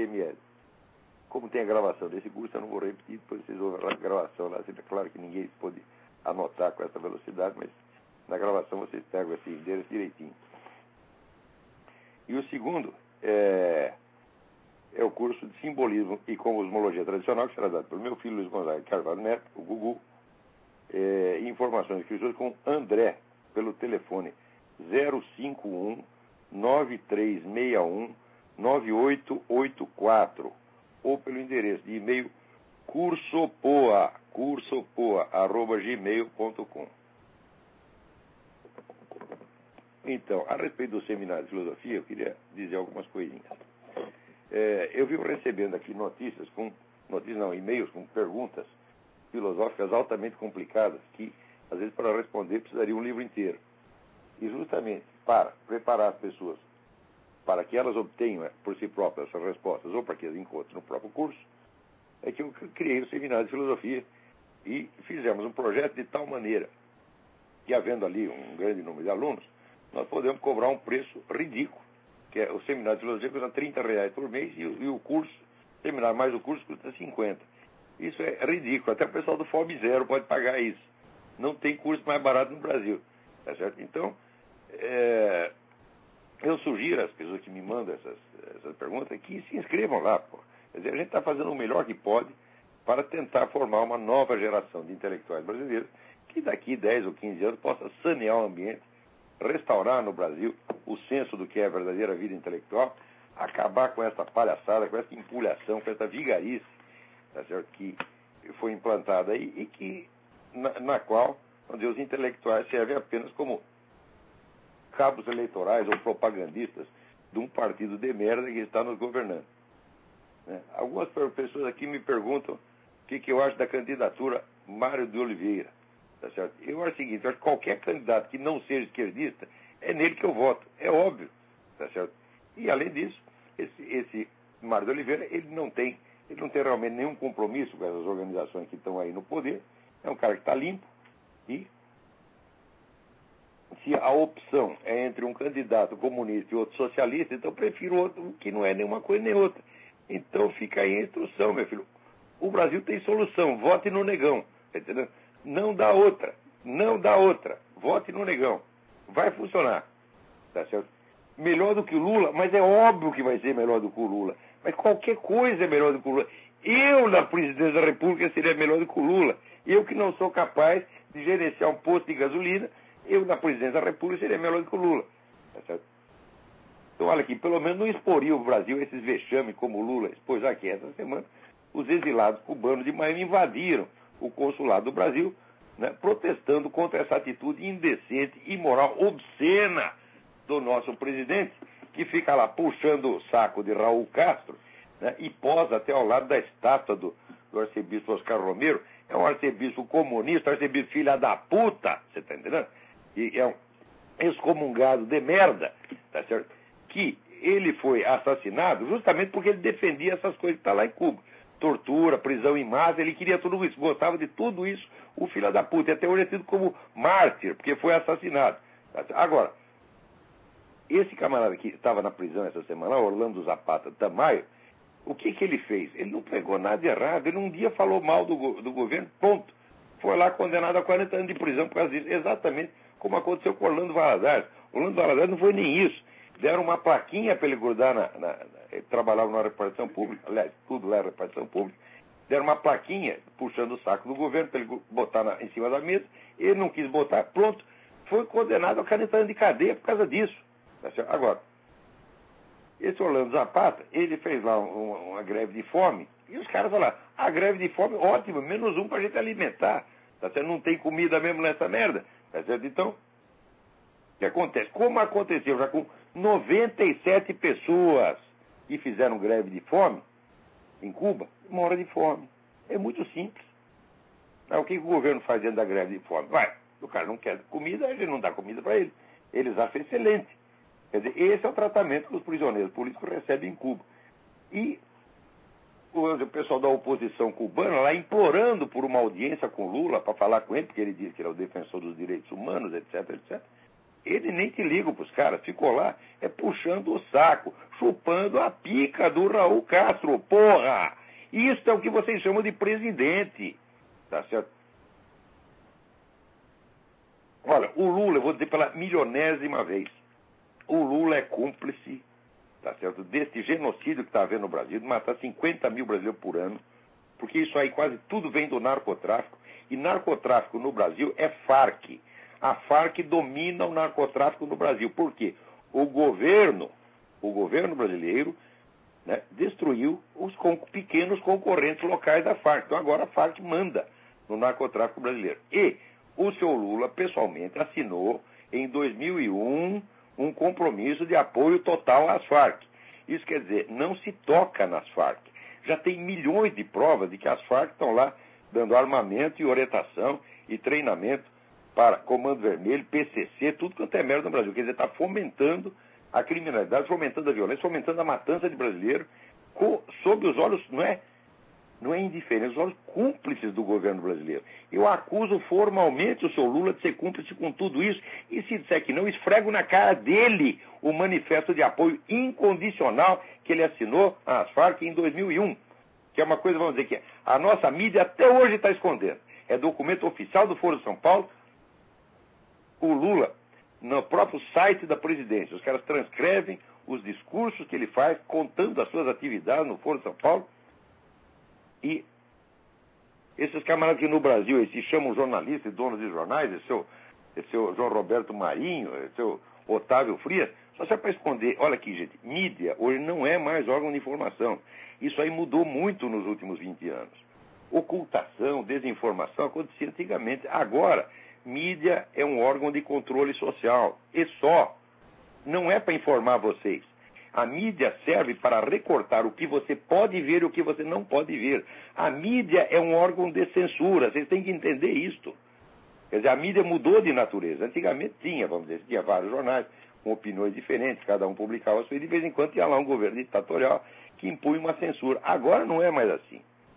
ml. Como tem a gravação desse curso, eu não vou repetir, depois vocês ouvem a gravação lá. É claro que ninguém pode anotar com essa velocidade, mas na gravação vocês pegam esse endereço direitinho. E o segundo é o curso de Simbolismo e Cosmologia Tradicional, que será dado pelo meu filho Luiz Gonzaga Carvalho Neto, o Gugu. Informações e inscrições com André, pelo telefone 051-9361-9884, ou pelo endereço de e-mail cursopoa@gmail.com. Então, a respeito do seminário de filosofia, eu queria dizer algumas coisinhas. Eu vivo recebendo aqui e-mails com perguntas filosóficas altamente complicadas, que, às vezes, para responder, precisaria um livro inteiro. E justamente para preparar as pessoas para que elas obtenham por si próprias essas respostas, ou para que as encontrem no próprio curso, é que eu criei o seminário de filosofia e fizemos um projeto de tal maneira que, havendo ali um grande número de alunos, nós podemos cobrar um preço ridículo, que é o seminário de filosofia custa R$30 por mês e o curso, seminário mais o curso, custa 50. Isso é ridículo. Até o pessoal do Fome Zero pode pagar isso. Não tem curso mais barato no Brasil. Tá certo? Então, eu sugiro às pessoas que me mandam essas perguntas que se inscrevam lá. Pô. Quer dizer, a gente está fazendo o melhor que pode para tentar formar uma nova geração de intelectuais brasileiros que daqui 10 ou 15 anos possa sanear o ambiente, restaurar no Brasil o senso do que é a verdadeira vida intelectual, acabar com essa palhaçada, com essa empulhação, com essa vigarice, tá certo? Que foi implantada aí e que, na qual onde os intelectuais servem apenas como cabos eleitorais ou propagandistas de um partido de merda que está nos governando. Né? Algumas pessoas aqui me perguntam o que eu acho da candidatura Mário de Oliveira. Tá certo? Eu acho o seguinte, eu acho que qualquer candidato que não seja esquerdista, é nele que eu voto. É óbvio. Tá certo? E, além disso, esse Mário de Oliveira, ele não tem realmente nenhum compromisso com essas organizações que estão aí no poder. É um cara que está limpo. E se a opção é entre um candidato comunista e outro socialista, então eu prefiro outro que não é nenhuma coisa nem outra. Então fica aí a instrução, meu filho. O Brasil tem solução. Vote no negão. Tá entendendo? Não dá outra. Não dá outra. Vote no negão. Vai funcionar. Tá certo? Melhor do que o Lula, mas é óbvio que vai ser melhor do que o Lula. Mas qualquer coisa é melhor do que o Lula. Eu, na presidência da República, seria melhor do que o Lula. Eu que não sou capaz de gerenciar um posto de gasolina, eu, na presidência da República, seria melhor do que o Lula. Tá certo? Então, olha aqui, pelo menos não exporia o Brasil a esses vexames como o Lula expôs aqui essa semana. Os exilados cubanos de Miami invadiram o consulado do Brasil, né, protestando contra essa atitude indecente, imoral, obscena do nosso presidente, que fica lá puxando o saco de Raul Castro, né, e posa até ao lado da estátua do arcebispo Oscar Romero. É um arcebispo comunista, arcebispo filha da puta, você está entendendo? E é um excomungado de merda, tá certo? Que ele foi assassinado justamente porque ele defendia essas coisas que estão lá em Cuba. Tortura, prisão em massa, ele queria tudo isso, gostava de tudo isso, o filho da puta. E até hoje é tido como mártir, porque foi assassinado. Tá? Agora, esse camarada que estava na prisão essa semana, Orlando Zapata Tamayo, o que ele fez? Ele não pegou nada de errado, ele um dia falou mal do governo, ponto. Foi lá condenado a 40 anos de prisão por causa disso, exatamente como aconteceu com Orlando Valadares. Orlando Valadares não foi nem isso. Deram uma plaquinha para ele grudar ele trabalhava na repartição pública, aliás, tudo lá é repartição pública. Deram uma plaquinha puxando o saco do governo para ele botar em cima da mesa. Ele não quis botar, pronto. Foi condenado a 40 anos de cadeia por causa disso. Agora, esse Orlando Zapata, ele fez lá uma greve de fome, e os caras falaram, a greve de fome, ótimo, menos um para a gente alimentar. Tá certo? Não tem comida mesmo nessa merda. Tá certo? Então, o que acontece? Como aconteceu já com 97 pessoas que fizeram greve de fome em Cuba, mora de fome. É muito simples. O que o governo faz dentro da greve de fome? O cara não quer comida, ele não dá comida para ele. Eles acham excelente. Quer dizer, esse é o tratamento que os prisioneiros políticos recebem em Cuba. E o pessoal da oposição cubana lá implorando por uma audiência com Lula para falar com ele, porque ele diz que ele é o defensor dos direitos humanos, etc, etc. Ele nem te liga pros caras, ficou lá puxando o saco, chupando a pica do Raul Castro, porra! Isso é o que vocês chamam de presidente, tá certo? Olha, o Lula, eu vou dizer pela milionésima vez, o Lula é cúmplice, tá certo, desse genocídio que está havendo no Brasil, de matar 50 mil brasileiros por ano, porque isso aí quase tudo vem do narcotráfico, e narcotráfico no Brasil é Farc. A Farc domina o narcotráfico no Brasil. Por quê? O governo brasileiro, né, destruiu os pequenos concorrentes locais da Farc. Então agora a Farc manda no narcotráfico brasileiro. E o seu Lula, pessoalmente, assinou em 2001 um compromisso de apoio total às Farc. Isso quer dizer, não se toca nas Farc. Já tem milhões de provas de que as Farc estão lá dando armamento e orientação e treinamento para Comando Vermelho, PCC, tudo quanto é merda no Brasil. Quer dizer, está fomentando a criminalidade, fomentando a violência, fomentando a matança de brasileiro, sob os olhos, não é indiferente, os olhos cúmplices do governo brasileiro. Eu acuso formalmente o seu Lula de ser cúmplice com tudo isso, e se disser que não, esfrego na cara dele o manifesto de apoio incondicional que ele assinou às Farc em 2001, que é uma coisa, vamos dizer, que a nossa mídia até hoje está escondendo. É documento oficial do Foro de São Paulo. O Lula, no próprio site da presidência, os caras transcrevem os discursos que ele faz, contando as suas atividades no Foro de São Paulo. E esses camaradas que no Brasil eles se chamam jornalistas e donos de jornais, esse seu João Roberto Marinho, esse seu Otávio Frias, só serve para esconder. Olha aqui, gente, mídia hoje não é mais órgão de informação. Isso aí mudou muito nos últimos 20 anos. Ocultação, desinformação acontecia antigamente. Agora, mídia é um órgão de controle social. E só. Não é para informar vocês. A mídia serve para recortar o que você pode ver e o que você não pode ver. A mídia é um órgão de censura. Vocês têm que entender isto. Quer dizer, a mídia mudou de natureza. Antigamente tinha vários jornais com opiniões diferentes, cada um publicava a sua, e de vez em quando tinha lá um governo ditatorial que impunha uma censura. Agora não é mais assim.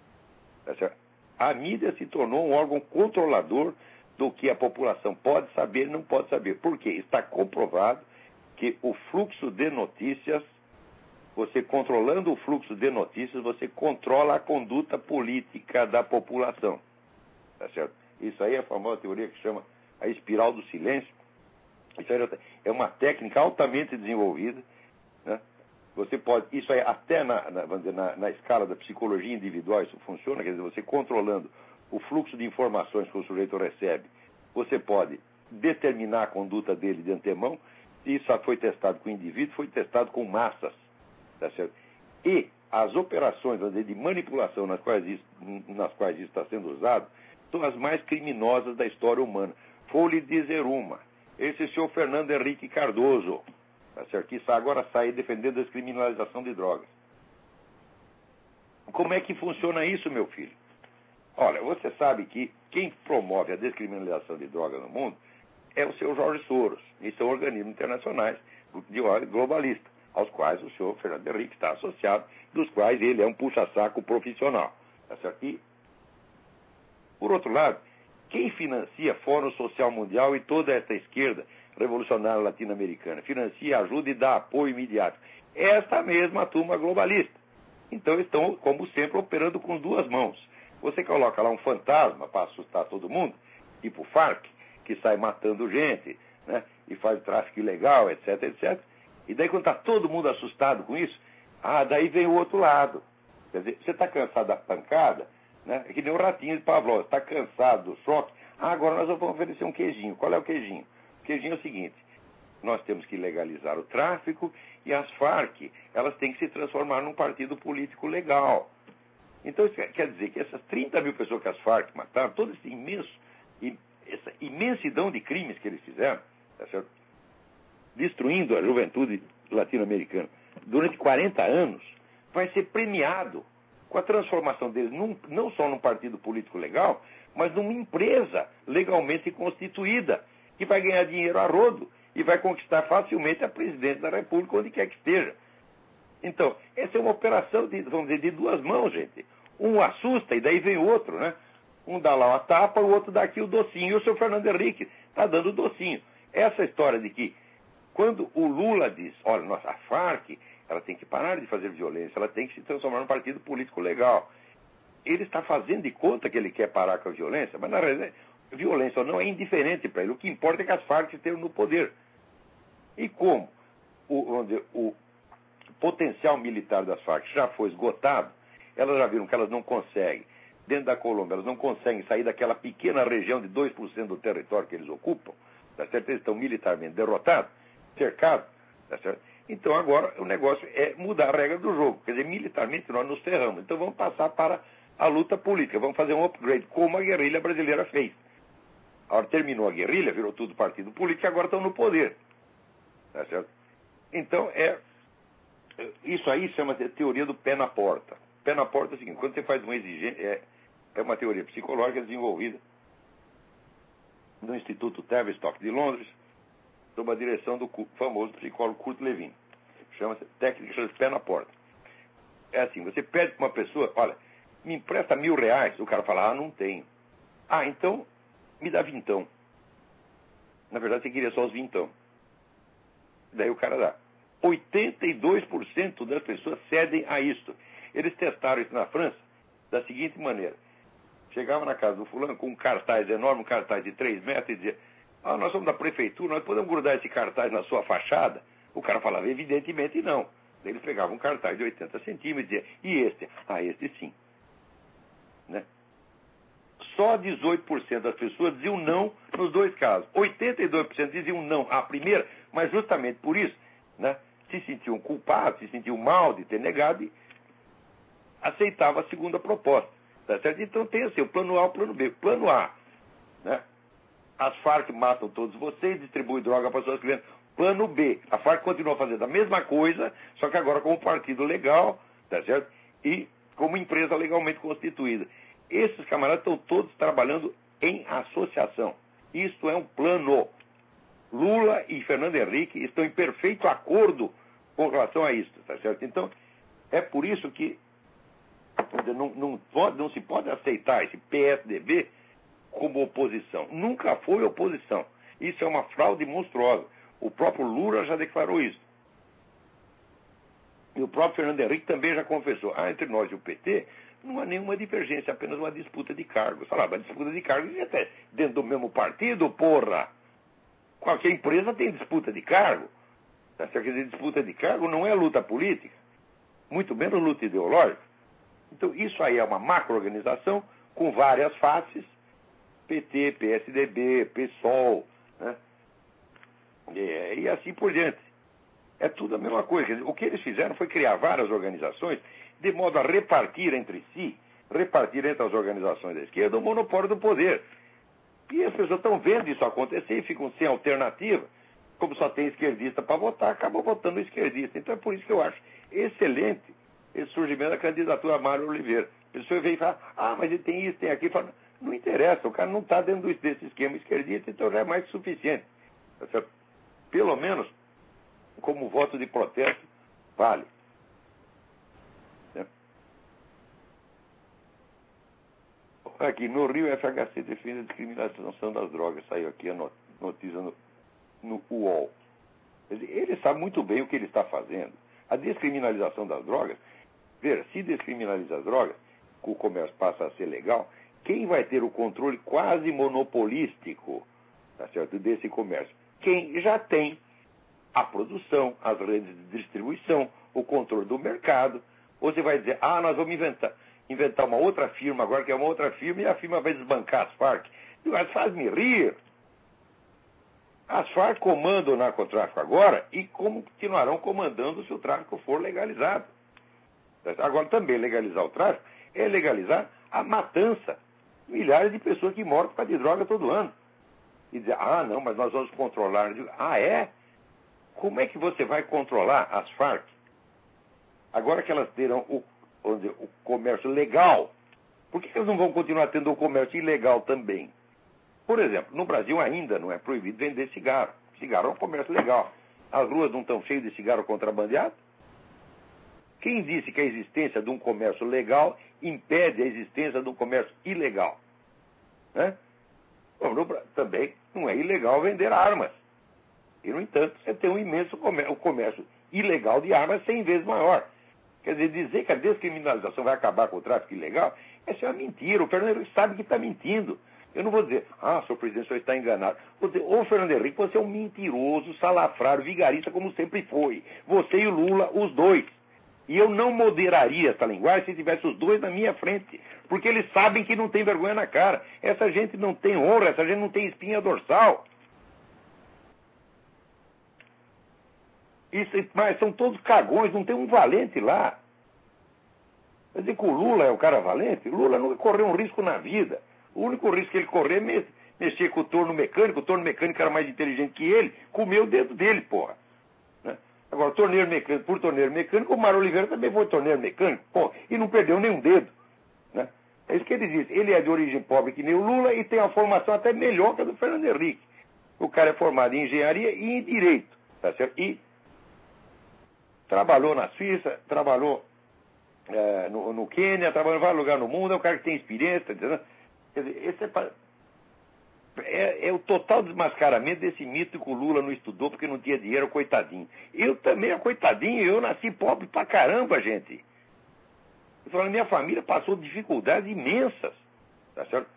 A mídia se tornou um órgão controlador do que a população pode saber e não pode saber. Por quê? Está comprovado que o fluxo de notícias, você controlando o fluxo de notícias, você controla a conduta política da população. Tá certo? Isso aí é a famosa teoria que chama a espiral do silêncio. Isso aí é uma técnica altamente desenvolvida, né? Você pode, isso aí até na escala da psicologia individual isso funciona, quer dizer, você controlando o fluxo de informações que o sujeito recebe, você pode determinar a conduta dele de antemão. Isso foi testado com o indivíduo, foi testado com massas, tá certo? E as operações de manipulação nas quais isso está sendo usado são as mais criminosas da história humana. Vou lhe dizer uma. Esse senhor Fernando Henrique Cardoso, tá certo? Que agora sai defendendo a descriminalização de drogas. Como é que funciona isso, meu filho? Olha, você sabe que quem promove a descriminalização de drogas no mundo é o senhor Jorge Soros, e são organismos internacionais de ordem globalista, aos quais o senhor Fernando Henrique está associado, dos quais ele é um puxa-saco profissional. Tá certo? E, por outro lado, quem financia Fórum Social Mundial e toda essa esquerda revolucionária latino-americana? Financia, ajuda e dá apoio imediato. Esta mesma turma globalista. Então estão, como sempre, operando com duas mãos. Você coloca lá um fantasma para assustar todo mundo, tipo Farc, que sai matando gente, né, e faz tráfico ilegal, etc, etc. E daí, quando está todo mundo assustado com isso, daí vem o outro lado. Quer dizer, você está cansado da pancada, né? É que nem o ratinho de Pavlov, está cansado do choque. Agora nós vamos oferecer um queijinho. Qual é o queijinho? O queijinho é o seguinte: nós temos que legalizar o tráfico e as Farc, elas têm que se transformar num partido político legal. Então, isso quer dizer que essas 30 mil pessoas que as Farc mataram, todo essa imensidão de crimes que eles fizeram, tá certo? Destruindo a juventude latino-americana durante 40 anos, vai ser premiado com a transformação deles não só num partido político legal, mas numa empresa legalmente constituída, que vai ganhar dinheiro a rodo e vai conquistar facilmente a presidência da República, onde quer que esteja. Então, essa é uma operação, vamos dizer, de duas mãos, gente. Um assusta e daí vem o outro, né? Um dá lá uma tapa, o outro dá aqui o docinho. E o seu Fernando Henrique está dando o docinho. essa história de que, quando o Lula diz, olha, nossa, a Farc, ela tem que parar de fazer violência, ela tem que se transformar num partido político legal. Ele está fazendo de conta que ele quer parar com a violência, mas na realidade, violência ou não é indiferente para ele. O que importa é que as Farc estejam no poder. E como o potencial militar das Farc já foi esgotado, elas já viram que elas não conseguem, dentro da Colômbia, elas não conseguem sair daquela pequena região de 2% do território que eles ocupam, tá certo? Eles estão militarmente derrotados, cercados, tá certo? Então agora o negócio é mudar a regra do jogo. Quer dizer, militarmente nós nos ferramos. Então vamos passar para a luta política, vamos fazer um upgrade, como a guerrilha brasileira fez. Agora terminou a guerrilha, virou tudo partido político e agora estão no poder. Tá certo? Então isso aí chama-se teoria do pé na porta. Pé na porta é o seguinte, quando você faz uma exigência, é uma teoria psicológica desenvolvida no Instituto Tavistock de Londres, sob a direção do famoso psicólogo Kurt Lewin. Chama-se técnica de pé na porta. É assim, você pede para uma pessoa, olha, me empresta R$1.000, o cara fala, não tenho. Então, me dá vintão. Na verdade, você queria só os vintão. Daí o cara dá. 82% das pessoas cedem a isto. Eles testaram isso na França da seguinte maneira. Chegava na casa do fulano com um cartaz enorme, um cartaz de 3 metros, e dizia, nós somos da prefeitura, nós podemos grudar esse cartaz na sua fachada? O cara falava, evidentemente não. Daí eles pegavam um cartaz de 80 centímetros e diziam, e este? Este sim. Né? Só 18% das pessoas diziam não nos dois casos. 82% diziam não à primeira, mas justamente por isso, né, se sentiam culpados, se sentiam mal de ter negado e aceitavam a segunda proposta. Tá certo? Então tem assim, o plano A e o plano B. Plano A, né, as Farc matam todos vocês, distribuem droga para suas clientes. Plano B, a Farc continua fazendo a mesma coisa, só que agora como partido legal, tá certo? E como empresa legalmente constituída. Esses camaradas estão todos trabalhando em associação. Isto é um plano. Lula e Fernando Henrique estão em perfeito acordo com relação a isso, tá certo? Então, é por isso que não se pode aceitar esse PSDB como oposição. Nunca foi oposição. Isso é uma fraude monstruosa. O próprio Lula já declarou isso. E o próprio Fernando Henrique também já confessou. Entre nós e o PT, não há nenhuma divergência, apenas uma disputa de cargos. Fala, mas disputa de cargos é até dentro do mesmo partido, porra. Qualquer empresa tem disputa de cargo. Tá? Quer dizer, disputa de cargo não é luta política, muito menos luta ideológica. Então, isso aí é uma macro-organização com várias faces, PT, PSDB, PSOL, né? E assim por diante. É tudo a mesma coisa. Quer dizer, o que eles fizeram foi criar várias organizações de modo a repartir entre si, repartir entre as organizações da esquerda o monopólio do poder. E as pessoas estão vendo isso acontecer e ficam sem alternativa. Como só tem esquerdista para votar, acabam votando o esquerdista. Então é por isso que eu acho excelente esse surgimento da candidatura Mário Oliveira. A pessoa vem e fala, mas ele tem isso, tem aquilo. Fala, não interessa, o cara não está dentro desse esquema esquerdista, então já é mais que suficiente. Pelo menos, como voto de protesto, vale. Aqui, no Rio, a FHC defende a discriminação das drogas. Saiu aqui a notícia no UOL. Ele sabe muito bem o que ele está fazendo. A descriminalização das drogas, se descriminaliza as drogas, o comércio passa a ser legal, quem vai ter o controle quase monopolístico, tá certo, desse comércio? Quem já tem a produção, as redes de distribuição, o controle do mercado. Ou você vai dizer, nós vamos inventar uma outra firma agora, que é uma outra firma, e a firma vai desbancar as Farc. Mas faz-me rir. As Farc comandam o narcotráfico agora e continuarão comandando se o tráfico for legalizado. Agora, também legalizar o tráfico é legalizar a matança. Milhares de pessoas que morrem por causa de droga todo ano. E dizer, não, mas nós vamos controlar. Digo, é? Como é que você vai controlar as Farc? Agora que elas terão o comércio legal, por que eles não vão continuar tendo o comércio ilegal também? Por exemplo, no Brasil ainda não é proibido vender cigarro. Cigarro é um comércio legal. As ruas não estão cheias de cigarro contrabandeado? Quem disse que a existência de um comércio legal impede a existência de um comércio ilegal? Né? Bom, também não é ilegal vender armas. E, no entanto, você tem um imenso comércio ilegal de armas 100 vezes maior. Quer dizer que a descriminalização vai acabar com o tráfico ilegal, essa é uma mentira. O Fernando Henrique sabe que está mentindo. Eu não vou dizer, senhor presidente, o senhor está enganado. Vou dizer, Fernando Henrique, você é um mentiroso, salafrário, vigarista, como sempre foi. Você e o Lula, os dois. E eu não moderaria essa linguagem se tivesse os dois na minha frente. Porque eles sabem que não tem vergonha na cara. Essa gente não tem honra, essa gente não tem espinha dorsal. Mas são todos cagões, não tem um valente lá. Quer dizer que o Lula é o cara valente? O Lula nunca correu um risco na vida. O único risco que ele correu é mexer com o torno mecânico. O torno mecânico era mais inteligente que ele, comeu o dedo dele, porra. Né? Agora, torneiro mecânico por torneiro mecânico, o Mário Oliveira também foi torneiro mecânico, porra, e não perdeu nenhum dedo. Né? É isso que ele diz. Ele é de origem pobre que nem o Lula e tem uma formação até melhor que a do Fernando Henrique. O cara é formado em engenharia e em direito, tá certo? E trabalhou na Suíça, trabalhou no Quênia, trabalhou em vários lugares no mundo, é um cara que tem experiência, tá entendendo? Quer dizer, esse é o total desmascaramento desse mito que o Lula não estudou porque não tinha dinheiro, coitadinho. Eu também, coitadinho, eu nasci pobre pra caramba, gente. Eu falo, minha família passou dificuldades imensas, tá certo?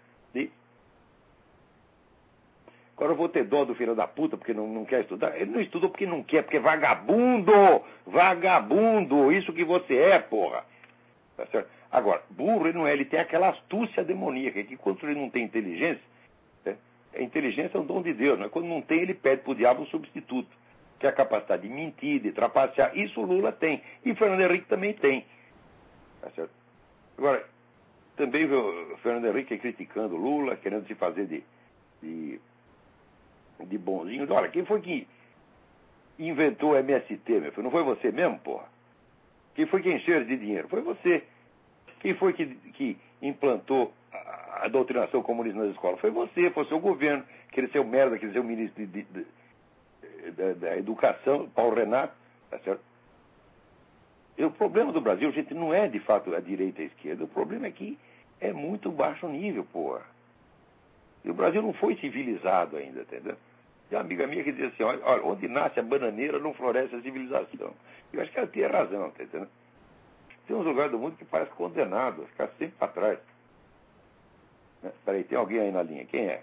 Agora eu vou ter dó do filho da puta porque não quer estudar. Ele não estudou porque não quer, porque é vagabundo! Vagabundo! Isso que você é, porra! Tá certo? Agora, burro ele não é, ele tem aquela astúcia demoníaca, que quando ele não tem inteligência, a inteligência é um dom de Deus, né? Quando não tem, ele pede pro diabo um substituto, que é a capacidade de mentir, de trapacear. Isso o Lula tem. E o Fernando Henrique também tem. Tá certo? Agora, também o Fernando Henrique criticando o Lula, querendo se fazer de bonzinho. Olha, quem foi que inventou o MST, meu filho? Não foi você mesmo, porra? Quem foi que encheu de dinheiro? Foi você. Quem foi que implantou a doutrinação comunista nas escolas? Foi você, foi o seu governo. Aquele seu merda, aquele seu ministro da Educação, Paulo Renato, tá certo? E o problema do Brasil, gente, não é de fato a direita e a esquerda. O problema é que é muito baixo nível, porra. E o Brasil não foi civilizado ainda, entendeu? Tem uma amiga minha que diz assim, olha, onde nasce a bananeira não floresce a civilização. Eu acho que ela tem razão, tá entendendo? Tem uns lugares do mundo que parece condenado a ficar sempre para trás. Né? Peraí, tem alguém aí na linha. Quem é?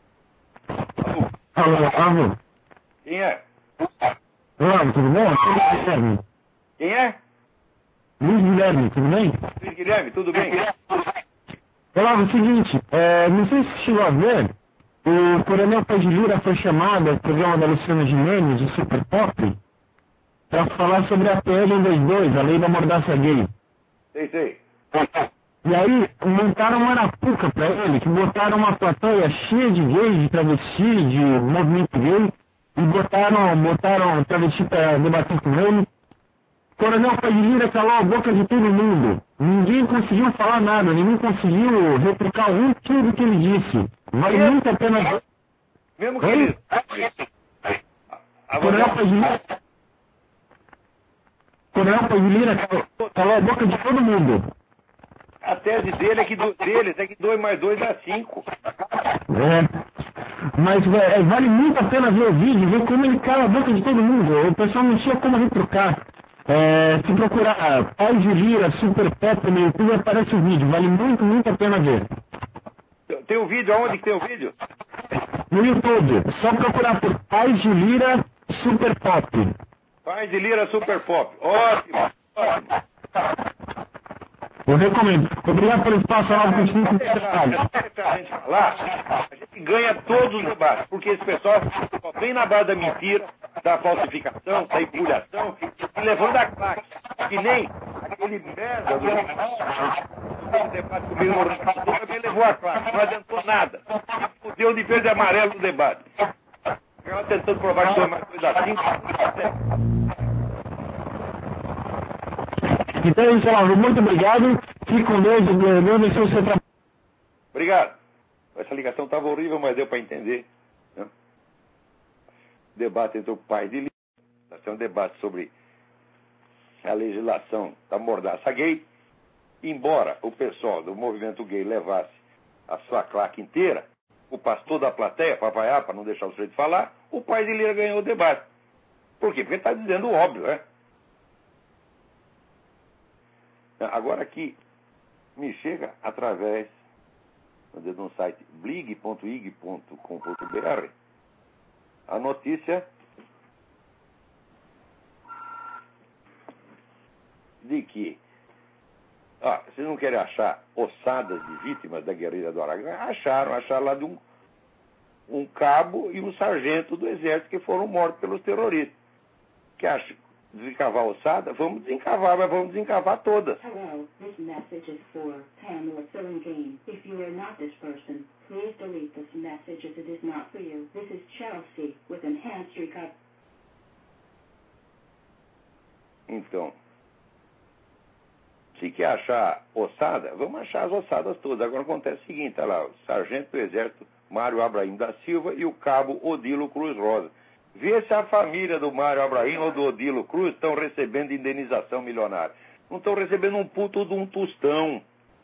Alô? Quem é? Olá, tudo bom? Luiz Guilherme. Quem é? Luiz Guilherme, tudo bem? Luiz Guilherme, tudo bem? Olá, é o seguinte, não sei se chegou a ver, o Coronel Paz de Lira foi chamado ao programa da Luciana Gimenez, o Super Pop, para falar sobre a PL 122, a lei da mordaça gay. Sei. E aí, montaram uma arapuca para ele, que botaram uma plateia cheia de gays, de travesti, de movimento gay, e botaram travesti para debater com ele. Coronel Paz de Lira calou a boca de todo mundo. Ninguém conseguiu falar nada, ninguém conseguiu replicar tudo que ele disse. Vale muito a pena ver. Mesmo que ele... Coronel Paz de Lira calou a boca de todo mundo. A tese dele é que deles é que 2 mais 2 dá 5. Mas vale muito a pena ver o vídeo, ver como ele cala a boca de todo mundo. O pessoal não tinha como retrucar. Se procurar Paz de Lira, Super Pop no YouTube, aparece o vídeo. Vale muito, muito a pena ver. Tem o vídeo? Aonde que tem o vídeo? No YouTube. Só procurar por Paz de Lira, Super Pop. Paz de Lira, Super Pop. Ótimo. Eu recomendo. Obrigado pelo espaço. A gente falar, a gente ganha todos os debates, porque esse pessoal só vem na base da mentira, da falsificação, da empulhação, e levando a claque. Que nem aquele merda do debate comigo no Rio também levou a claque, não adiantou nada. Fudeu de verde e amarelo no debate. Ela tentando provar que 2 mais 2 dá 5. Então, Instalado, muito obrigado. Fique com Deus. Deus abençoe o seu trabalho. Obrigado. Essa ligação estava horrível, mas deu para entender. Né? Debate entre o Paz de Lira. Nós temos um debate sobre a legislação da mordaça gay. Embora o pessoal do movimento gay levasse a sua claque inteira, o pastor da plateia, para vaiar, para não deixar o sujeito falar, o Paes de Lira ganhou o debate. Por quê? Porque ele está dizendo o óbvio, né? Agora aqui, me chega através do site blig.ig.com.br a notícia de que vocês não querem achar ossadas de vítimas da guerrilha do Araguaia? Acharam lá de um cabo e um sargento do exército que foram mortos pelos terroristas. Que acham desencavar a ossada? Vamos desencavar, mas vamos desencavar todas. Hello, this message is for Pamela Serengane. If you are not this person, please delete this message as it is not for you. This is Chelsea with enhanced recovery. Então, se quer achar ossada, vamos achar as ossadas todas. Agora acontece o seguinte, olha lá, o sargento do exército Mário Abraim da Silva e o cabo Odilo Cruz Rosa. Vê se a família do Mário Abraim ou do Odilo Cruz estão recebendo indenização milionária. Não estão recebendo um puto de um tostão.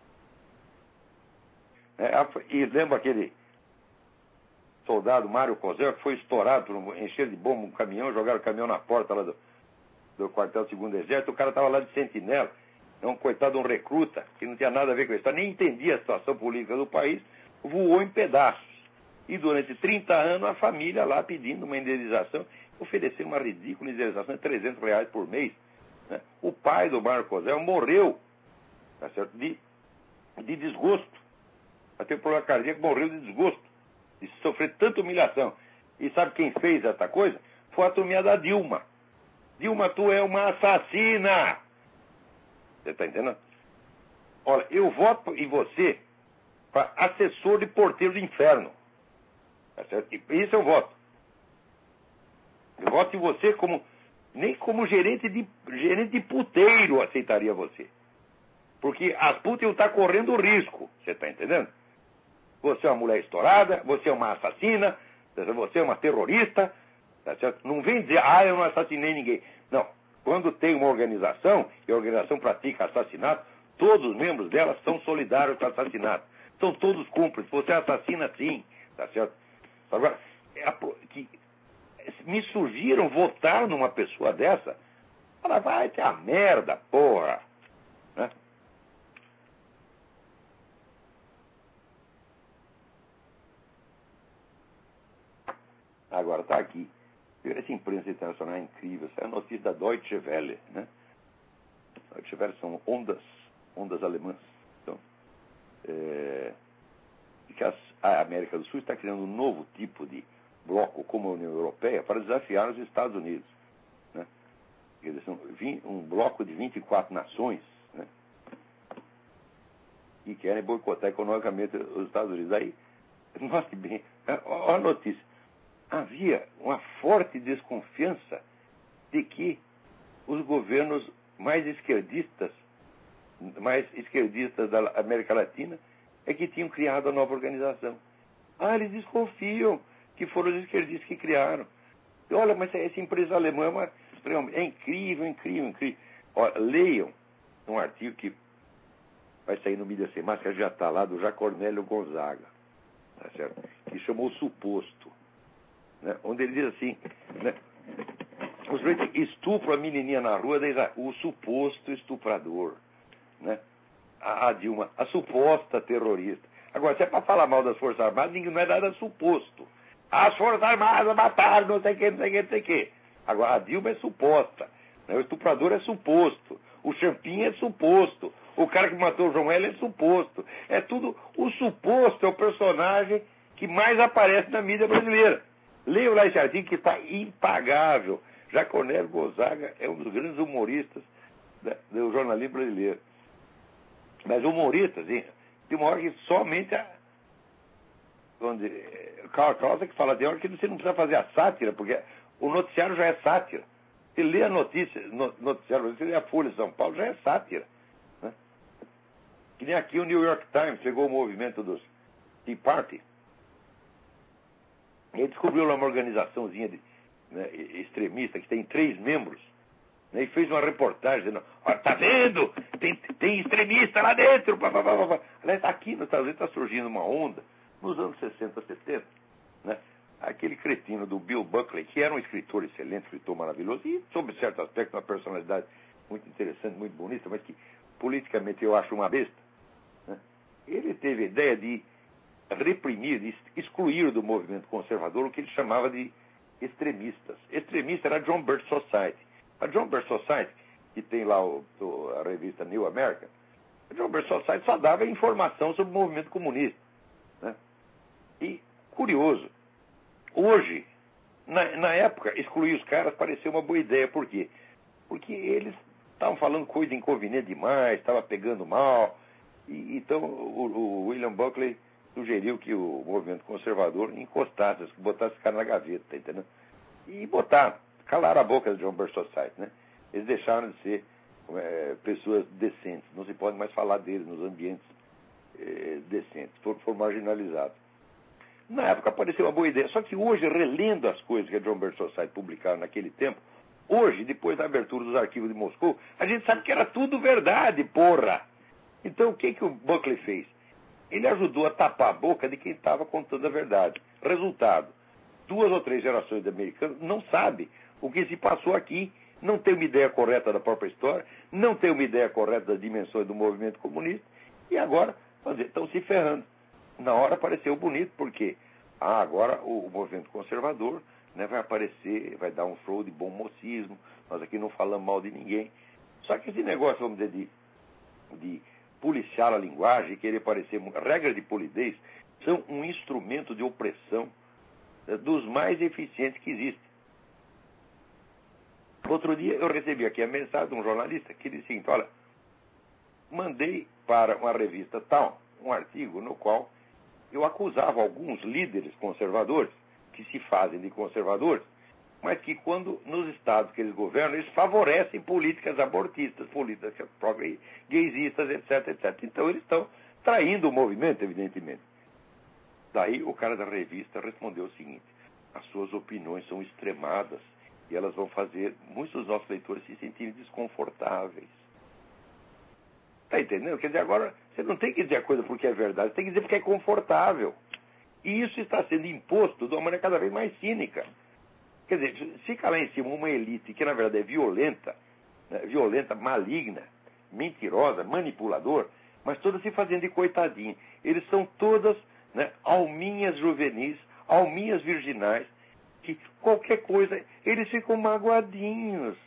E lembra aquele soldado Mário Cosel que foi estourado, encher de bomba um caminhão, jogaram o caminhão na porta lá do quartel do 2º Exército, o cara estava lá de sentinela. É um coitado, um recruta, que não tinha nada a ver com isso, nem entendia a situação política do país, voou em pedaços. E durante 30 anos a família lá pedindo uma indenização, ofereceu uma ridícula indenização de R$300 por mês. Né? O pai do Mário Cosel morreu, tá certo? De desgosto. Até o problema cardíaco, morreu de desgosto, de sofrer tanta humilhação. E sabe quem fez essa coisa? Foi a turminha da Dilma. Dilma, tu é uma assassina! Você está entendendo? Olha, eu voto em você para assessor de porteiro do inferno. Tá certo? Isso eu voto. Eu voto em você nem como gerente de puteiro aceitaria você. Porque as putas iam estar correndo risco. Você está entendendo? Você é uma mulher estourada, você é uma assassina, você é uma terrorista. Tá certo? Não vem dizer, eu não assassinei ninguém. Não. Quando tem uma organização, e a organização pratica assassinato, todos os membros dela são solidários com o assassinato. São todos cúmplices. Você é assassina, sim. Tá certo? Agora, me surgiram votar numa pessoa dessa. Ela vai ter a merda, porra. Né? Agora, tá aqui. Essa imprensa internacional é incrível. Essa é a notícia da Deutsche Welle. Né? Deutsche Welle são ondas alemãs. Então, que a América do Sul está criando um novo tipo de bloco como a União Europeia para desafiar os Estados Unidos. Né? Quer dizer, um bloco de 24 nações, né? Que querem boicotar economicamente os Estados Unidos. Aí, note bem, olha a notícia. Havia uma forte desconfiança de que os governos mais esquerdistas da América Latina é que tinham criado a nova organização. Eles desconfiam que foram os esquerdistas que criaram. E olha, mas essa empresa alemã é incrível, incrível, incrível. Olha, leiam um artigo que vai sair no Mídia Sem Máscara, já está lá, do Jacornélio Gonzaga, tá certo? Que chamou Suposto. Né? Onde ele diz assim, né? O sujeito estupra a menininha na rua, diz, o suposto estuprador, né? A Dilma, a suposta terrorista. Agora, se é para falar mal das Forças Armadas, não é nada suposto. As Forças Armadas mataram, não sei o que, não sei o que, não sei o que. Agora, a Dilma é suposta, né? O estuprador é suposto, o Champim é suposto, o cara que matou o João L é suposto. É tudo, o suposto é o personagem que mais aparece na mídia brasileira. Leiam lá esse artigo que está impagável. Jacornélio Gonzaga é um dos grandes humoristas do jornalismo brasileiro. Mas humoristas, hein? Tem uma hora que somente Karl Kraus é que fala, tem hora que você não precisa fazer a sátira, porque o noticiário já é sátira. Você lê a notícia, noticiário, você lê a Folha de São Paulo, já é sátira. Né? Que nem aqui o New York Times pegou o movimento dos Tea Party. Ele descobriu lá uma organizaçãozinha extremista que tem 3 membros, né, e fez uma reportagem dizendo, tá vendo? Tem extremista lá dentro. Aliás, aqui nos Estados Unidos está surgindo uma onda nos anos 60, 70, né, aquele cretino do Bill Buckley, que era um escritor excelente, escritor maravilhoso, e, sob certo aspecto, uma personalidade muito interessante, muito bonita, mas que politicamente eu acho uma besta, né, ele teve a ideia de reprimir, de excluir do movimento conservador o que ele chamava de extremistas. Extremista era a John Birch Society. A John Birch Society, que tem lá a revista New American, a John Birch Society só dava informação sobre o movimento comunista. Né? E, curioso, hoje, na época, excluir os caras pareceu uma boa ideia. Por quê? Porque eles estavam falando coisa inconveniente demais, estava pegando mal. Então, o William Buckley sugeriu que o movimento conservador encostasse, botasse esse cara na gaveta, tá entendendo? E calaram a boca da John Birch Society, né? Eles deixaram de ser pessoas decentes. Não se pode mais falar deles nos ambientes decentes. Foram marginalizados. Na época pareceu uma boa ideia. Só que hoje, relendo as coisas que a John Birch Society publicaram naquele tempo, hoje, depois da abertura dos arquivos de Moscou, a gente sabe que era tudo verdade, porra! Então, o que o Buckley fez? Ele ajudou a tapar a boca de quem estava contando a verdade. Resultado, 2 ou 3 gerações de americanos não sabem o que se passou aqui, não tem uma ideia correta da própria história, não tem uma ideia correta das dimensões do movimento comunista, e agora estão se ferrando. Na hora pareceu bonito, porque agora o movimento conservador, né, vai aparecer, vai dar um show de bom mocismo, nós aqui não falamos mal de ninguém. Só que esse negócio, vamos dizer, de policiar a linguagem, querer parecer... Regras de polidez são um instrumento de opressão dos mais eficientes que existem. Outro dia eu recebi aqui a mensagem de um jornalista que disse assim, olha, mandei para uma revista tal um artigo no qual eu acusava alguns líderes conservadores, que se fazem de conservadores, mas que quando nos estados que eles governam, eles favorecem políticas abortistas, políticas gaysistas, etc, etc. Então eles estão traindo o movimento, evidentemente. Daí o cara da revista respondeu o seguinte, as suas opiniões são extremadas e elas vão fazer muitos dos nossos leitores se sentirem desconfortáveis. Está entendendo? Quer dizer, agora você não tem que dizer a coisa porque é verdade, você tem que dizer porque é confortável. E isso está sendo imposto de uma maneira cada vez mais cínica. Quer dizer, fica lá em cima uma elite que na verdade é violenta, né, violenta, maligna, mentirosa, manipulador, mas todas se fazendo de coitadinho. Eles são todas, né, alminhas juvenis, alminhas virginais, que qualquer coisa, eles ficam magoadinhos.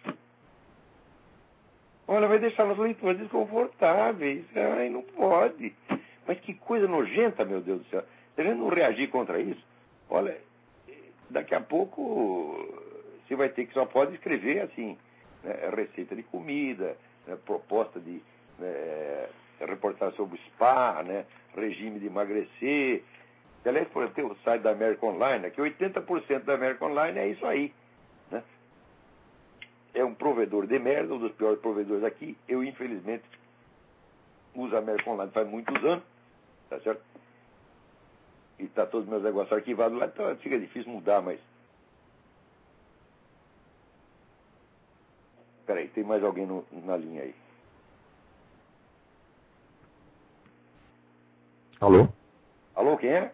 Olha, vai deixar os leitores desconfortáveis. Ai, não pode. Mas que coisa nojenta, meu Deus do céu. Se a gente não reagir contra isso, olha, daqui a pouco você vai ter que só pode escrever assim, né, receita de comida, né, proposta de reportagem sobre spa, né, regime de emagrecer. Aliás, por exemplo, tem o site da American Online, né, que 80% da American Online é isso aí. Né? É um provedor de merda, um dos piores provedores aqui. Eu, infelizmente, uso a American Online faz muitos anos, tá certo? E está todos os meus negócios arquivados lá, então fica difícil mudar, mas... Peraí, tem mais alguém na linha aí. Alô? Alô, quem é?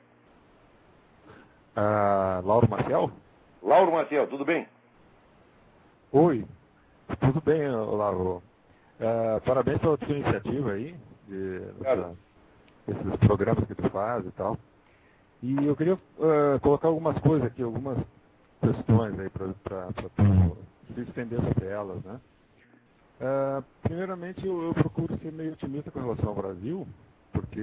Lauro Maciel? Lauro Maciel, tudo bem? Oi, tudo bem, Lauro. Parabéns pela tua iniciativa aí, esses programas que tu faz e tal. E eu queria colocar algumas coisas aqui, algumas questões aí para tu se estender sobre elas, né? Primeiramente, eu procuro ser meio otimista com relação ao Brasil, porque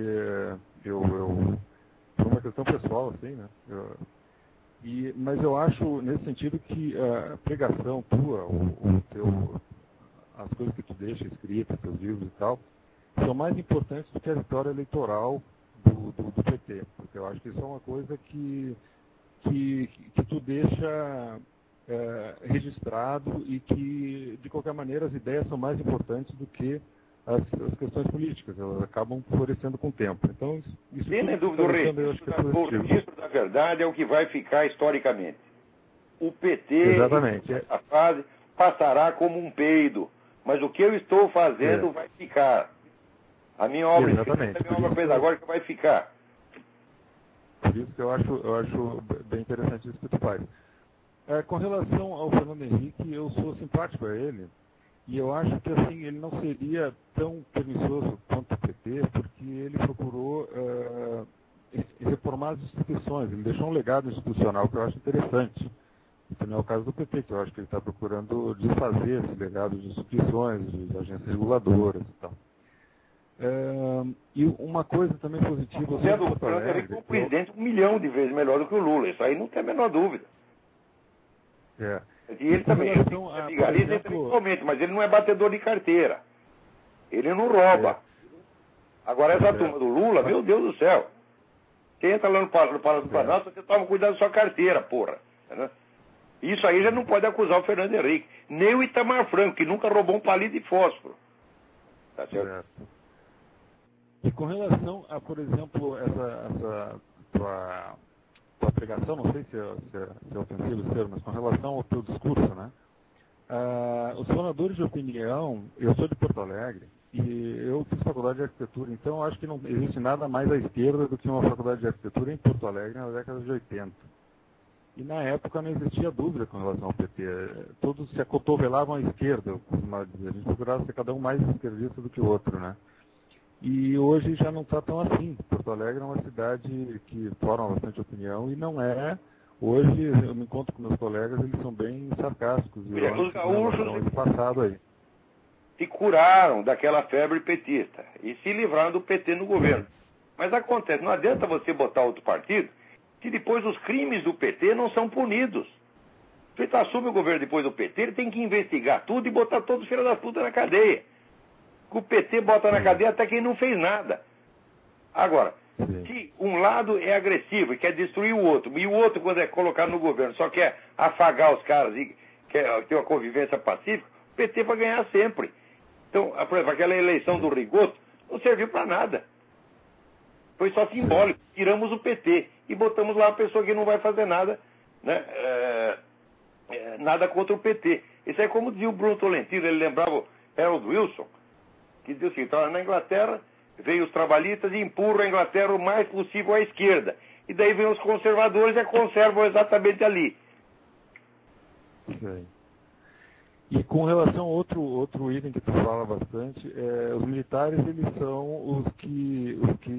por uma questão pessoal, assim, né? Mas eu acho, nesse sentido, que a pregação tua, as coisas que tu deixa escritas, teus livros e tal, são mais importantes do que a vitória eleitoral do PT. Porque eu acho que isso é uma coisa que tu deixa registrado e que, de qualquer maneira, as ideias são mais importantes do que as questões políticas. Elas acabam florescendo com o tempo. Então, isso sem dúvida, o registro da verdade é o que vai ficar historicamente. O PT, exatamente, essa fase, passará como um peido. Mas o que eu estou fazendo vai ficar. A minha obra, exatamente, a minha obra pedagógica vai ficar. Por isso que eu acho bem interessante isso que tu faz. Com relação ao Fernando Henrique, eu sou simpático a ele, e eu acho que assim ele não seria tão pernicioso quanto o PT, porque ele procurou reformar as instituições, ele deixou um legado institucional que eu acho interessante. Que não é o caso do PT, que eu acho que ele está procurando desfazer esse legado de instituições, de agências reguladoras e tal. E uma coisa também positiva... Você é do Fernando Henrique, um presidente 1 milhão de vezes melhor do que o Lula, isso aí não tem a menor dúvida. E ele também, é vigarista intelectualmente, mas ele não é batedor de carteira. Ele não rouba. Agora essa turma do Lula, meu Deus do céu. Quem entra lá no Palácio do Planalto, você toma cuidado da sua carteira, porra. Né? Isso aí já não pode acusar o Fernando Henrique. Nem o Itamar Franco, que nunca roubou um palito de fósforo. Tá certo? E com relação a, por exemplo, essa tua pregação, não sei se é ofensivo o termo, mas com relação ao teu discurso, né? Os formadores de opinião, eu sou de Porto Alegre, e eu fiz faculdade de arquitetura, então eu acho que não existe nada mais à esquerda do que uma faculdade de arquitetura em Porto Alegre na década de 80. E na época não existia dúvida com relação ao PT. Todos se acotovelavam à esquerda, a gente procurava ser cada um mais esquerdista do que o outro, né? E hoje já não está tão assim. Porto Alegre é uma cidade que forma bastante opinião e não é. Hoje eu me encontro com meus colegas, eles são bem sarcásticos. E os gaúchos passado aí se curaram daquela febre petista e se livraram do PT no governo. Mas acontece, não adianta você botar outro partido que depois os crimes do PT não são punidos. Se ele assume o governo depois do PT, ele tem que investigar tudo e botar todos os filhos da puta na cadeia. O PT bota na cadeia até quem não fez nada. Agora, se um lado é agressivo e quer destruir o outro, e o outro, quando é colocado no governo, só quer afagar os caras e quer ter uma convivência pacífica, o PT vai ganhar sempre. Então, por exemplo, aquela eleição do Rigoto não serviu para nada. Foi só simbólico. Tiramos o PT e botamos lá uma pessoa que não vai fazer nada, né? Nada contra o PT. Isso é como dizia o Bruno Tolentino, ele lembrava o Harold Wilson, que dizia assim, então, na Inglaterra, veio os trabalhistas e empurram a Inglaterra o mais possível à esquerda. E daí vem os conservadores e a conservam exatamente ali. E com relação a outro item que tu fala bastante, os militares, eles são os que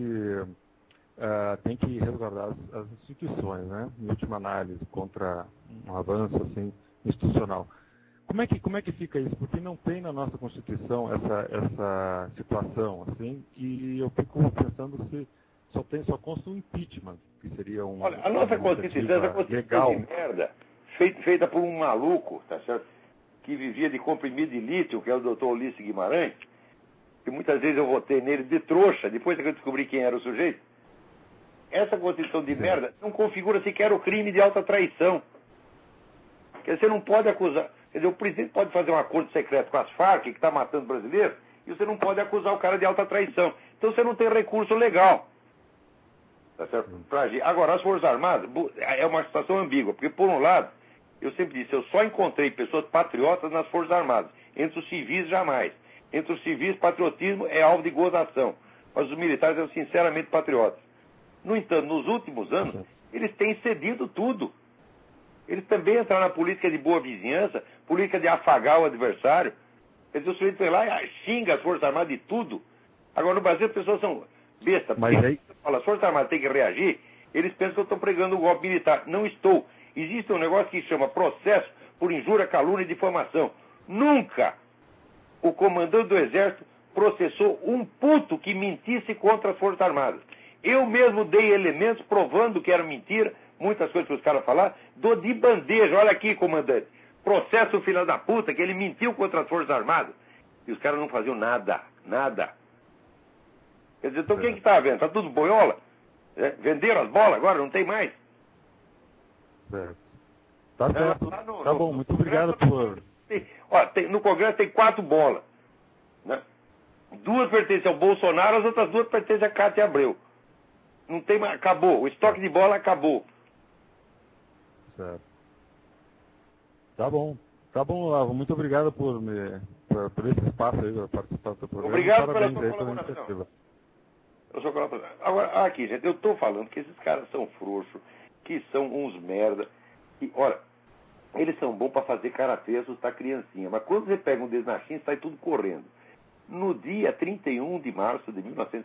têm que resguardar as instituições, né? Em última análise, contra um avanço assim, institucional. Como é que fica isso? Porque não tem na nossa Constituição essa situação, assim, e eu fico pensando se só consta um impeachment, que seria um... Olha, a nossa Constituição é Constituição de merda, feita por um maluco, tá certo? Que vivia de comprimido de lítio, que é o Dr. Ulisses Guimarães, que muitas vezes eu votei nele de trouxa, depois que eu descobri quem era o sujeito. Essa Constituição de merda não configura sequer o crime de alta traição. Quer dizer, você não pode acusar... Quer dizer, o presidente pode fazer um acordo secreto com as Farc, que está matando brasileiros, e você não pode acusar o cara de alta traição. Então você não tem recurso legal. Tá certo? Pra agir. Agora, as Forças Armadas é uma situação ambígua, porque, por um lado, eu sempre disse, eu só encontrei pessoas patriotas nas Forças Armadas. Entre os civis, jamais. Entre os civis, patriotismo é alvo de gozação. Mas os militares são sinceramente patriotas. No entanto, nos últimos anos, eles têm cedido tudo. Eles também entraram na política de boa vizinhança, política de afagar o adversário. Quer dizer, o sujeito foi lá e xinga as Forças Armadas de tudo. Agora, no Brasil, as pessoas são bestas. Mas aí... Fala, as Forças Armadas têm que reagir, eles pensam que eu estou pregando um golpe militar. Não estou. Existe um negócio que chama processo por injúria, calúnia e difamação. Nunca o comandante do Exército processou um puto que mentisse contra as Forças Armadas. Eu mesmo dei elementos provando que era mentira, muitas coisas que os caras falaram, dou de bandeja. Olha aqui, comandante, processo o filho da puta que ele mentiu contra as Forças Armadas. E os caras não faziam nada. Quer dizer, então quem que está vendo? Está tudo boiola? Venderam as bolas agora, não tem mais. Tá certo. Tá bom, muito obrigado por... No Congresso tem 4 bolas. Né? 2 pertencem ao Bolsonaro, as outras 2 pertencem a Cátia Abreu. Não tem mais, acabou. O estoque de bola acabou. Certo. Tá bom, Olavo. Muito obrigado por esse espaço aí, para participar do programa. Obrigado pela sua colaboração. Eu sou contra. Agora, aqui, gente, eu estou falando que esses caras são frouxos, que são uns merda. E, olha, eles são bons para fazer karatê, assustar criancinha. Mas quando você pega um deles na China, sai tudo correndo. No dia 31 de março de